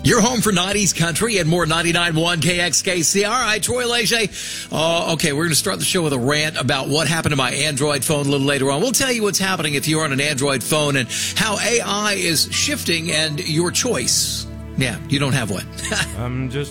You're home for 90s country and more 99.1 KXKC. All right, Troy Leger. Okay, we're going to start the show with a rant about what happened to my Android phone a little later on. We'll tell you what's happening if you're on an Android phone and how AI is shifting and your choice. Yeah, you don't have one. I'm just